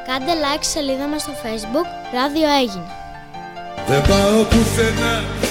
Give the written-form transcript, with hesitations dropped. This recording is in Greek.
Κάντε like στη σελίδα μας στο Facebook, Ράδιο Έγινα. Δεν πάω πουθενά,